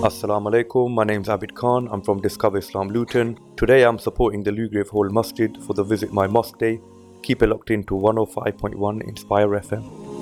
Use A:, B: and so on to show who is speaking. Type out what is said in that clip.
A: Assalamu alaikum, my name's Abid Khan, I'm from Discover Islam Luton. Today I'm supporting the Lugrave Hall Masjid for the Visit My Mosque Day. Keep it locked into 105.1 Inspire FM.